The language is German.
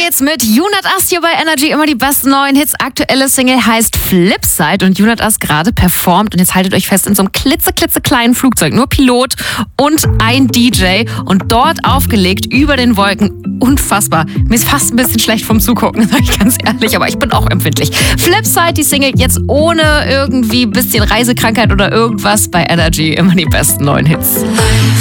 Hits mit Junat Ast hier bei Energy. Immer die besten neuen Hits. Aktuelle Single heißt Flipside und Junat Ast gerade performt. Und jetzt haltet euch fest, in so einem klitzekleinen Flugzeug. Nur Pilot und ein DJ. Und dort aufgelegt über den Wolken. Unfassbar. Mir ist fast ein bisschen schlecht vom Zugucken, sag ich ganz ehrlich. Aber ich bin auch empfindlich. Flipside, die Single jetzt ohne irgendwie ein bisschen Reisekrankheit oder irgendwas bei Energy. Immer die besten neuen Hits.